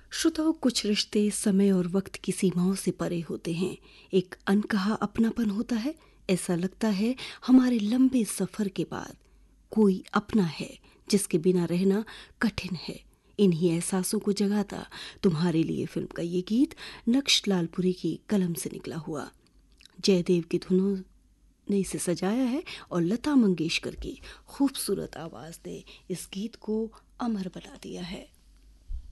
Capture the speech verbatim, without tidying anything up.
श्रोताओं, कुछ रिश्ते समय और वक्त की सीमाओं से परे होते हैं। एक अनकहा अपनापन होता है। ऐसा लगता है हमारे लंबे सफर के बाद कोई अपना है जिसके बिना रहना कठिन है। इन्हीं एहसासों को जगाता तुम्हारे लिए फिल्म का ये गीत नक्श लालपुरी की कलम से निकला हुआ। जयदेव की धुनों ने इसे सजाया है और लता मंगेशकर की खूबसूरत आवाज ने इस गीत को अमर बना दिया है।